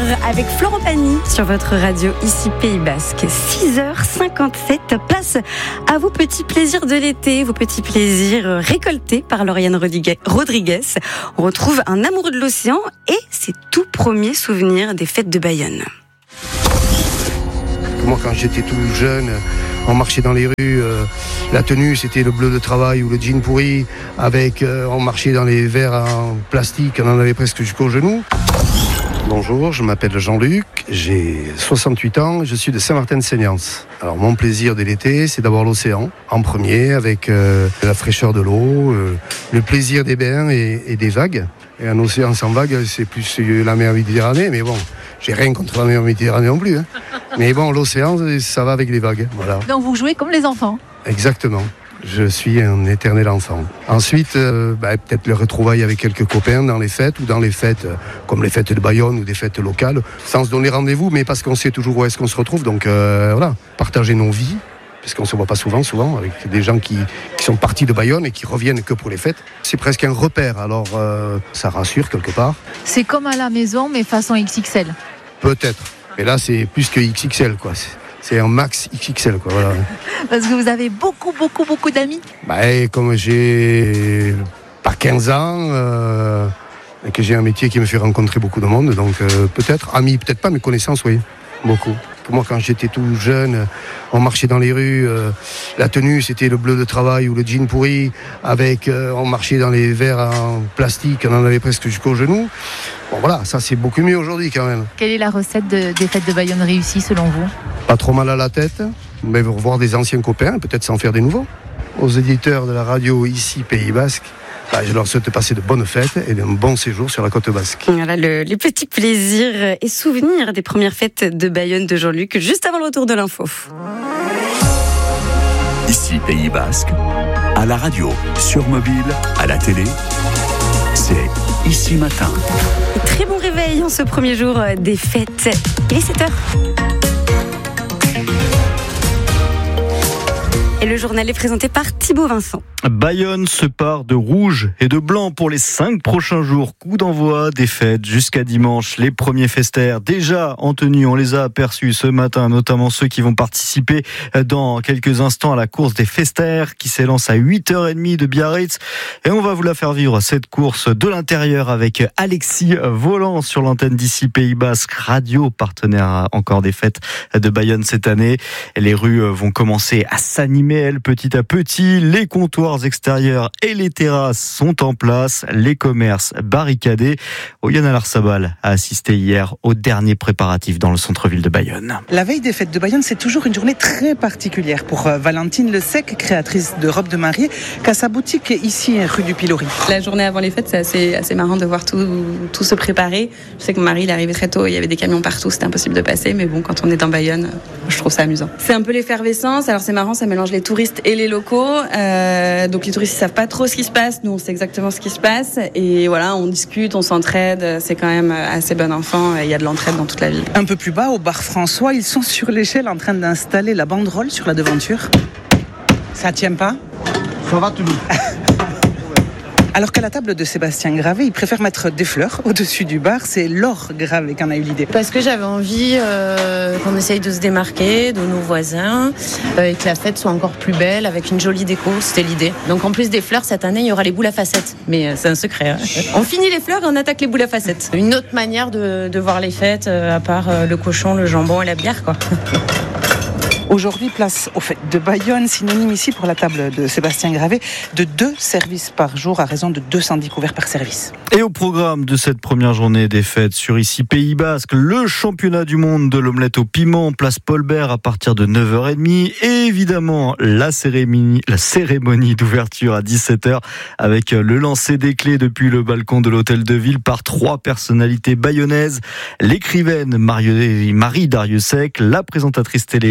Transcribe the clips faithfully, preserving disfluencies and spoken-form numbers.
avec Florent Pagny sur votre radio ici Pays Basque. six heures cinquante-sept, place à vos petits plaisirs de l'été, vos petits plaisirs récoltés par Lauriane Rodriguez. On retrouve un amoureux de l'océan et ses tout premiers souvenirs des fêtes de Bayonne. Moi, quand j'étais tout jeune, on marchait dans les rues, euh, la tenue c'était le bleu de travail ou le jean pourri, avec, euh, on marchait dans les verres en plastique, on en avait presque jusqu'aux genoux. Bonjour, je m'appelle Jean-Luc, j'ai soixante-huit ans, je suis de Saint-Martin-de-Seignance. Alors mon plaisir de l'été, c'est d'avoir l'océan en premier, avec euh, la fraîcheur de l'eau, euh, le plaisir des bains et, et des vagues. Et un océan sans vagues, c'est plus la mer Méditerranée, mais bon, j'ai rien contre la mer Méditerranée non plus. Hein. Mais bon, l'océan, ça va avec les vagues. Voilà. Donc vous jouez comme les enfants. Exactement. Je suis un éternel enfant. Ensuite, euh, bah, peut-être le retrouvailles avec quelques copains dans les fêtes ou dans les fêtes euh, comme les fêtes de Bayonne ou des fêtes locales, sans se donner rendez-vous, mais parce qu'on sait toujours où est-ce qu'on se retrouve. Donc euh, voilà, partager nos vies, parce qu'on ne se voit pas souvent, souvent, avec des gens qui, qui sont partis de Bayonne et qui reviennent que pour les fêtes. C'est presque un repère, alors euh, ça rassure quelque part. C'est comme à la maison, mais façon X X L. Peut-être, mais là c'est plus que X X L, quoi. C'est... C'est un max X X L, quoi, voilà. Parce que vous avez beaucoup, beaucoup, beaucoup d'amis. Bah, et comme j'ai pas quinze ans, euh, et que j'ai un métier qui me fait rencontrer beaucoup de monde, donc euh, peut-être, amis, peut-être pas, mais connaissances, oui, beaucoup. Moi, quand j'étais tout jeune, on marchait dans les rues, euh, la tenue, c'était le bleu de travail ou le jean pourri, avec, euh, on marchait dans les verres en plastique, on en avait presque jusqu'aux genoux. Bon, voilà, ça, c'est beaucoup mieux aujourd'hui, quand même. Quelle est la recette de, des fêtes de Bayonne réussies, selon vous ? Pas trop mal à la tête, mais revoir des anciens copains, peut-être s'en faire des nouveaux. Aux éditeurs de la radio ici, Pays Basque, bah, je leur souhaite de passer de bonnes fêtes et d'un bon séjour sur la côte basque. Voilà le, les petits plaisirs et souvenirs des premières fêtes de Bayonne de Jean-Luc, juste avant le retour de l'info. Ici Pays Basque, à la radio, sur mobile, à la télé, c'est Ici Matin. Très bon réveil en ce premier jour des fêtes. Il est sept heures. Et le journal est présenté par Thibaut Vincent. Bayonne se part de rouge et de blanc pour les cinq prochains jours. Coup d'envoi des fêtes jusqu'à dimanche. Les premiers festers déjà en tenue, on les a aperçus ce matin, notamment ceux qui vont participer dans quelques instants à la course des festers qui s'élance à huit heures trente de Biarritz. Et on va vous la faire vivre, cette course de l'intérieur, avec Alexis Volant sur l'antenne d'ici Pays Basque, radio partenaire encore des fêtes de Bayonne cette année. Les rues vont commencer à s'animer, elles, petit à petit. Les comptoirs extérieurs et les terrasses sont en place, les commerces barricadés. Oyana Larsabal a assisté hier aux derniers préparatifs dans le centre-ville de Bayonne. La veille des fêtes de Bayonne, c'est toujours une journée très particulière pour Valentine Le Sec, créatrice de robes de mariée, qui a sa boutique ici, rue du Pilori. La journée avant les fêtes, c'est assez, assez marrant de voir tout, tout se préparer. Je sais que mon mari, il est arrivé très tôt, il y avait des camions partout, c'était impossible de passer, mais bon, quand on est dans Bayonne, je trouve ça amusant. C'est un peu l'effervescence, alors c'est marrant, ça mélange les touristes et les locaux. Euh, donc les touristes, ils savent pas trop ce qui se passe, nous on sait exactement ce qui se passe, et voilà, on discute, on s'entraide, c'est quand même assez bon enfant, il y a de l'entraide dans toute la ville. Un peu plus bas, au bar François, ils sont sur l'échelle en train d'installer la banderole sur la devanture. Ça tient pas ? Ça va tout doux. Alors qu'à la table de Sébastien Gravé, il préfère mettre des fleurs au-dessus du bar. C'est Laure Gravé qui en a eu l'idée. Parce que j'avais envie euh, qu'on essaye de se démarquer de nos voisins euh, et que la fête soit encore plus belle avec une jolie déco. C'était l'idée. Donc en plus des fleurs, cette année, il y aura les boules à facettes. Mais euh, c'est un secret. Hein. On finit les fleurs et on attaque les boules à facettes. Une autre manière de, de voir les fêtes, euh, à part euh, le cochon, le jambon et la bière, quoi. Aujourd'hui, place aux fêtes de Bayonne, synonyme ici pour la table de Sébastien Gravé, de deux services par jour à raison de deux cent dix couverts par service. Et au programme de cette première journée des fêtes sur ici Pays Basque, le championnat du monde de l'omelette au piment, place Paul Bert à partir de neuf heures trente. Et évidemment, la cérémonie, la cérémonie d'ouverture à dix-sept heures avec le lancer des clés depuis le balcon de l'hôtel de ville par trois personnalités bayonnaises. L'écrivaine Marie Dariussec, la présentatrice télé Maya Loca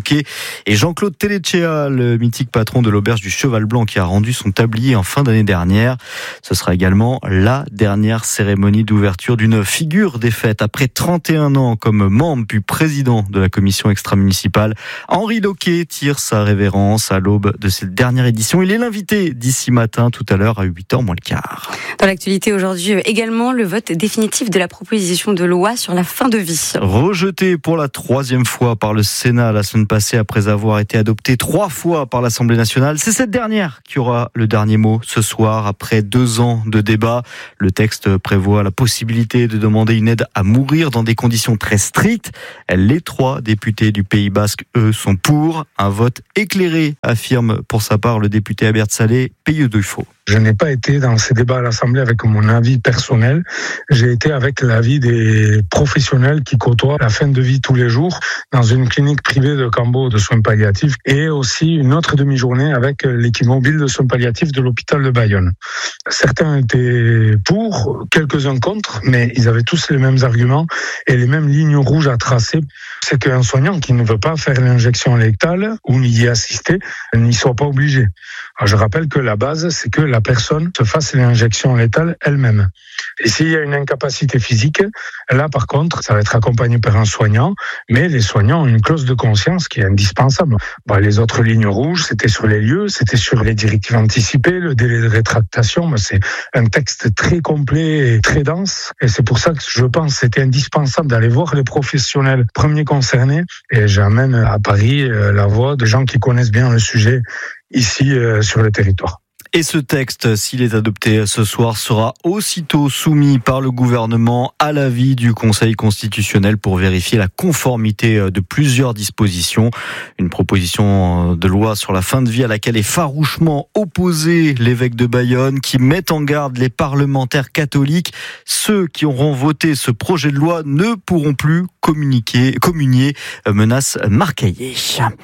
Loquet et Jean-Claude Telechea, le mythique patron de l'auberge du Cheval Blanc qui a rendu son tablier en fin d'année dernière. Ce sera également la dernière cérémonie d'ouverture d'une figure des fêtes. Après trente et un ans comme membre puis président de la commission extra-municipale, Henri Loquet tire sa révérence à l'aube de cette dernière édition. Il est l'invité d'ici matin, tout à l'heure à huit heures moins le quart. Dans l'actualité aujourd'hui également, le vote définitif de la proposition de loi sur la fin de vie. Rejeté pour la troisième fois par le Sénat la semaine passée après avoir été adopté trois fois par l'Assemblée nationale. C'est cette dernière qui aura le dernier mot ce soir après deux ans de débat. Le texte prévoit la possibilité de demander une aide à mourir dans des conditions très strictes. Les trois députés du Pays Basque, eux, sont pour. Un vote éclairé, affirme pour sa part le député Abert Salé, Payeux Dufaux. Je n'ai pas été dans ces débats à l'Assemblée avec mon avis personnel. J'ai été avec l'avis des professionnels qui côtoient la fin de vie tous les jours dans une clinique privée de Cambo de soins palliatifs et aussi une autre demi-journée avec l'équipe mobile de soins palliatifs de l'hôpital de Bayonne. Certains étaient pour, quelques-uns contre, mais ils avaient tous les mêmes arguments et les mêmes lignes rouges à tracer. C'est qu'un soignant qui ne veut pas faire l'injection létale ou n'y y assister n'y soit pas obligé. Alors je rappelle que la base, c'est que la personne se fasse l'injection létale elle-même. Et s'il y a une incapacité physique, là par contre, ça va être accompagné par un soignant, mais les soignants ont une clause de conscience qui est indispensable. Bon, les autres lignes rouges, c'était sur les lieux, c'était sur les directives anticipées, le délai de rétractation, mais c'est un texte très complet et très dense, et c'est pour ça que je pense que c'était indispensable d'aller voir les professionnels premiers concernés, et j'amène à Paris la voix de gens qui connaissent bien le sujet ici euh, sur le territoire. Et ce texte, s'il est adopté ce soir, sera aussitôt soumis par le gouvernement à l'avis du Conseil constitutionnel pour vérifier la conformité de plusieurs dispositions. Une proposition de loi sur la fin de vie à laquelle est farouchement opposé l'évêque de Bayonne, qui met en garde les parlementaires catholiques. Ceux qui auront voté ce projet de loi ne pourront plus communiquer, communier, menace Marcaillé.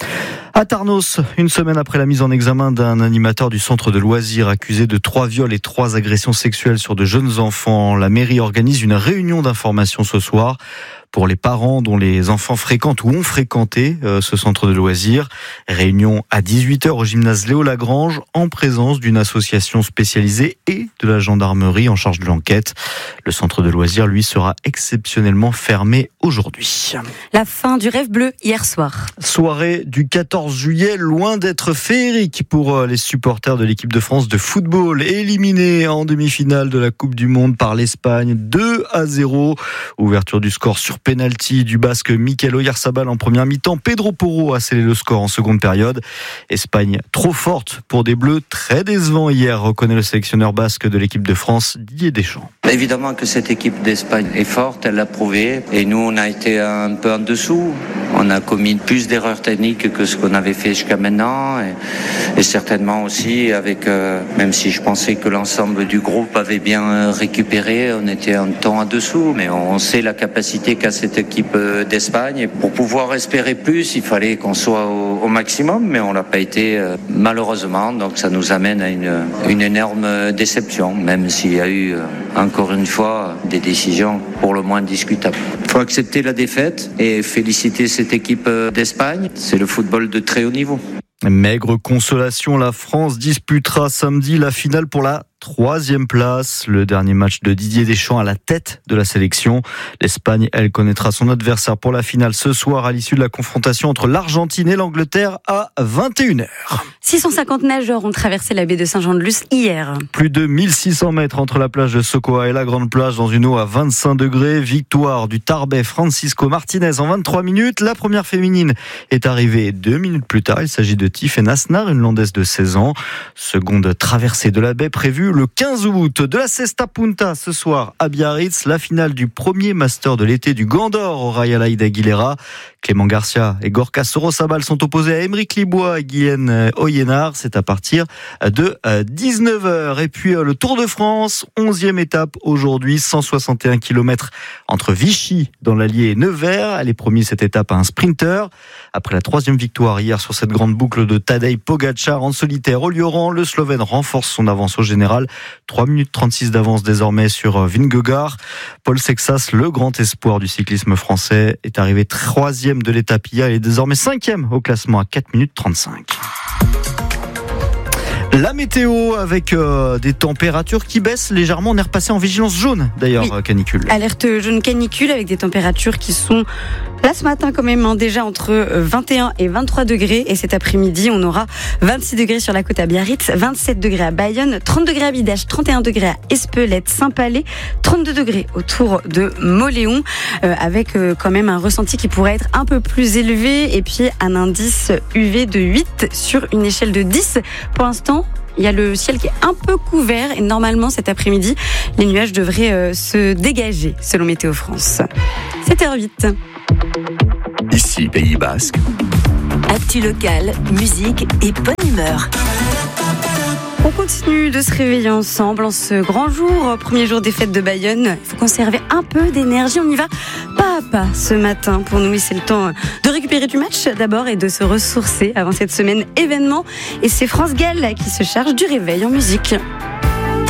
À Tarnos, une semaine après la mise en examen d'un animateur du centre de loisirs accusé de trois viols et trois agressions sexuelles sur de jeunes enfants, la mairie organise une réunion d'information ce soir pour les parents dont les enfants fréquentent ou ont fréquenté euh, ce centre de loisirs. Réunion à dix-huit heures au gymnase Léo Lagrange en présence d'une association spécialisée et de la gendarmerie en charge de l'enquête. Le centre de loisirs, lui, sera exceptionnellement fermé aujourd'hui. La fin du rêve bleu hier soir. Soirée du quatorze juillet, loin d'être féerique pour les supporters de l'équipe de France de football, éliminée en demi-finale de la Coupe du Monde par l'Espagne, deux à zéro. Ouverture du score sur penalty du Basque Mikel Oyarzabal en première mi-temps. Pedro Porro a scellé le score en seconde période. Espagne trop forte pour des Bleus, très décevant hier, reconnaît le sélectionneur basque de l'équipe de France, Didier Deschamps. Évidemment que cette équipe d'Espagne est forte, elle l'a prouvé. Et nous, on a été un peu en dessous. On a commis plus d'erreurs techniques que ce qu'on avait fait jusqu'à maintenant. Et, et certainement aussi, avec, euh, même si je pensais que l'ensemble du groupe avait bien récupéré, on était un temps en dessous. Mais on sait la capacité qu'a cette équipe d'Espagne. Et pour pouvoir espérer plus, il fallait qu'on soit au, au maximum, mais on l'a pas été euh, malheureusement. Donc ça nous amène à une, une énorme déception, même s'il y a eu euh, encore une fois des décisions pour le moins discutables. Il faut accepter la défaite et féliciter cette équipe d'Espagne. C'est le football de très haut niveau. Maigre consolation, la France disputera samedi la finale pour la troisième place. Le dernier match de Didier Deschamps à la tête de la sélection. L'Espagne, elle, connaîtra son adversaire pour la finale ce soir à l'issue de la confrontation entre l'Argentine et l'Angleterre à vingt et une heures. six cent cinquante nageurs ont traversé la baie de Saint-Jean-de-Luz hier. Plus de mille six cents mètres entre la plage de Socoa et la grande plage dans une eau à vingt-cinq degrés. Victoire du Tarbais Francisco Martinez en vingt-trois minutes. La première féminine est arrivée deux minutes plus tard. Il s'agit de Tiffaine Asnar, une landaise de seize ans. Seconde traversée de la baie prévue le quinze août. De la Cesta Punta ce soir à Biarritz, la finale du premier master de l'été du Gant d'Or au Royal Aïda Aguilera. Clément Garcia et Gorka Sorosabal sont opposés à Émeric Libois et Guylaine Oyénard. C'est à partir de dix-neuf heures. Et puis le Tour de France, onzième étape aujourd'hui, cent soixante et un kilomètres entre Vichy dans l'Allier et Nevers. Elle est promise cette étape à un sprinter. Après la troisième victoire hier sur cette grande boucle de Tadej Pogačar en solitaire au Lioran, le Slovène renforce son avance au général général. trois minutes trente-six d'avance désormais sur Vingegaard. Paul Sexas, le grand espoir du cyclisme français, est arrivé troisième de l'étape hier. Il est désormais cinquième au classement à quatre minutes trente-cinq. La météo avec euh, des températures qui baissent légèrement. On est repassé en vigilance jaune d'ailleurs, oui. Canicule. Alerte jaune canicule avec des températures qui sont là ce matin quand même hein, déjà entre vingt et un et vingt-trois degrés. Et cet après-midi, on aura vingt-six degrés sur la côte à Biarritz, vingt-sept degrés à Bayonne, trente degrés à Bidache, trente et un degrés à Espelette, Saint-Palais, trente-deux degrés autour de Moléon, euh, avec euh, quand même un ressenti qui pourrait être un peu plus élevé. Et puis un indice U V de huit sur une échelle de dix. Pour l'instant, il y a le ciel qui est un peu couvert et normalement cet après-midi, les nuages devraient euh, se dégager selon Météo France. sept heures huit. Ici, Pays Basque. Actu locale, musique et bonne humeur. On continue de se réveiller ensemble en ce grand jour, premier jour des fêtes de Bayonne. Il faut conserver un peu d'énergie. On y va pas à pas ce matin. Pour nous, c'est le temps de récupérer du match d'abord et de se ressourcer avant cette semaine événement. Et c'est France Gall qui se charge du réveil en musique.